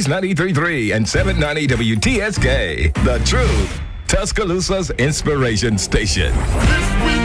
Blaze 93.3 and 790 WTSK. The Truth, Tuscaloosa's inspiration station.